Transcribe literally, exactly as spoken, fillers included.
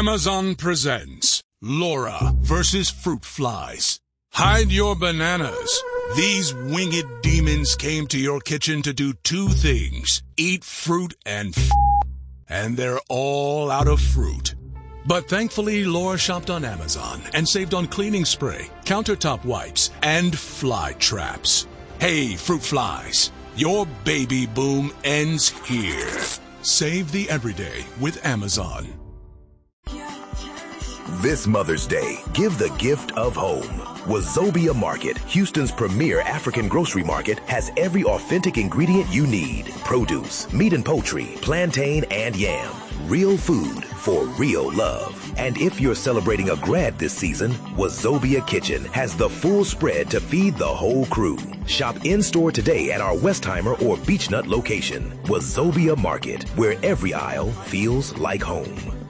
Amazon presents Laura versus Fruit Flies. Hide your bananas. These winged demons came to your kitchen to do two things: eat fruit and f***, and they're all out of fruit. But thankfully, Laura shopped on Amazon and saved on cleaning spray, countertop wipes, and fly traps. Hey, fruit flies, your baby boom ends here. Save the everyday with Amazon. This Mother's Day, give the gift of home. Wazobia Market, Houston's premier African grocery market, has every authentic ingredient you need. Produce, meat and poultry, plantain and yam. Real food for real love. And if you're celebrating a grad this season, Wazobia Kitchen has the full spread to feed the whole crew. Shop in-store today at our Westheimer or Beechnut location. Wazobia Market, where every aisle feels like home.